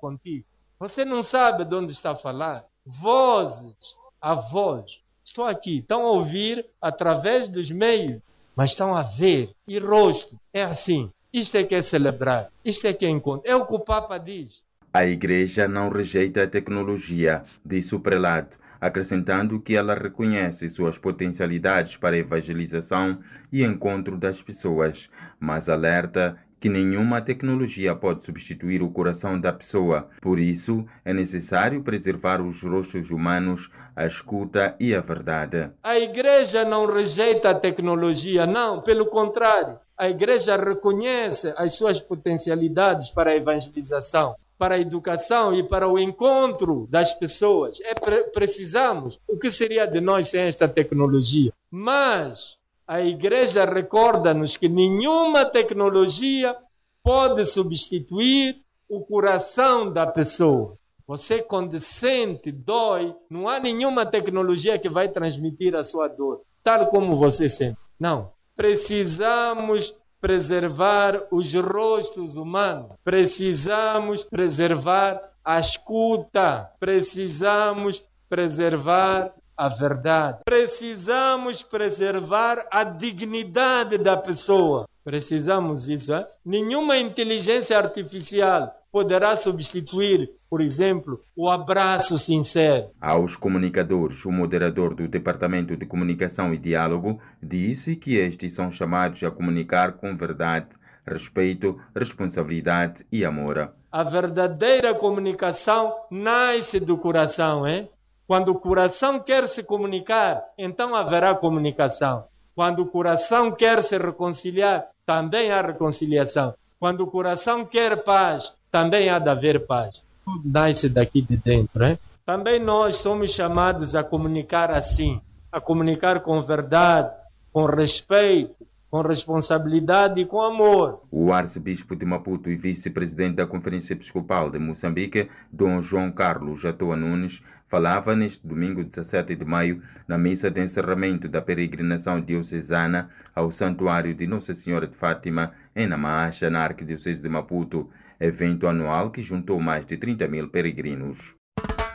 contigo. Você não sabe de onde está a falar. Vozes, a voz. Estou aqui, estão a ouvir através dos meios, mas estão a ver. E rosto, é assim. Isto é que é celebrar, isto é que é encontro. É o que o Papa diz. A Igreja não rejeita a tecnologia, disse o prelado, acrescentando que ela reconhece suas potencialidades para a evangelização e encontro das pessoas, mas alerta que nenhuma tecnologia pode substituir o coração da pessoa. Por isso, é necessário preservar os rostos humanos, a escuta e a verdade. A Igreja não rejeita a tecnologia, não, pelo contrário. A Igreja reconhece as suas potencialidades para a evangelização, para a educação e para o encontro das pessoas. Precisamos. O que seria de nós sem esta tecnologia? Mas a Igreja recorda-nos que nenhuma tecnologia pode substituir o coração da pessoa. Você, quando sente, dói, não há nenhuma tecnologia que vai transmitir a sua dor, tal como você sente. Não. Precisamos preservar os rostos humanos. Precisamos preservar a escuta. Precisamos preservar a verdade. Precisamos preservar a dignidade da pessoa. Precisamos disso. Nenhuma inteligência artificial poderá substituir, por exemplo, o abraço sincero. Aos comunicadores, o moderador do Departamento de Comunicação e Diálogo disse que estes são chamados a comunicar com verdade, respeito, responsabilidade e amor. A verdadeira comunicação nasce do coração, hein? Quando o coração quer se comunicar, então haverá comunicação. Quando o coração quer se reconciliar, também há reconciliação. Quando o coração quer paz, também há de haver paz. Tudo nasce daqui de dentro, hein? Também nós somos chamados a comunicar assim, a comunicar com verdade, com respeito, com responsabilidade e com amor. O arcebispo de Maputo e vice-presidente da Conferência Episcopal de Moçambique, Dom João Carlos Jatoa Nunes, falava neste domingo 17 de maio na missa de encerramento da peregrinação diocesana ao Santuário de Nossa Senhora de Fátima, em Namacha, na Arquidiocese de Maputo, evento anual que juntou mais de 30 mil peregrinos.